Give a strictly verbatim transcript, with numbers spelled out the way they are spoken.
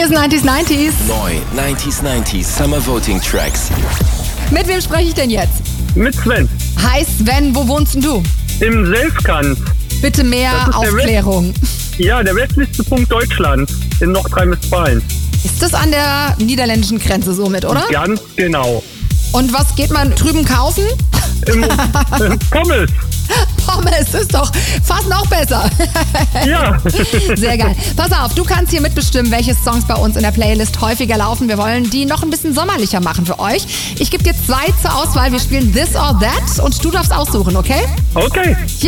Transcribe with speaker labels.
Speaker 1: Hier ist neunzig neunzig.
Speaker 2: Neu neunzig neunzig Summer Voting Tracks.
Speaker 1: Mit wem spreche ich denn jetzt?
Speaker 3: Mit Sven.
Speaker 1: Hi Sven, wo wohnst denn du?
Speaker 3: Im Selfkant.
Speaker 1: Bitte mehr
Speaker 3: Das ist der
Speaker 1: Aufklärung.
Speaker 3: Ja, der westlichste Punkt Deutschlands in Nordrhein-Westfalen.
Speaker 1: Ist das an der niederländischen Grenze somit, oder?
Speaker 3: Ganz genau.
Speaker 1: Und was geht man drüben kaufen?
Speaker 3: Im, äh, Pommes.
Speaker 1: Pommes ist doch fast noch besser.
Speaker 3: Ja.
Speaker 1: Sehr geil. Pass auf, du kannst hier mitbestimmen, welche Songs bei uns in der Playlist häufiger laufen. Wir wollen die noch ein bisschen sommerlicher machen für euch. Ich gebe dir zwei zur Auswahl. Wir spielen This or That und du darfst aussuchen, okay?
Speaker 3: Okay.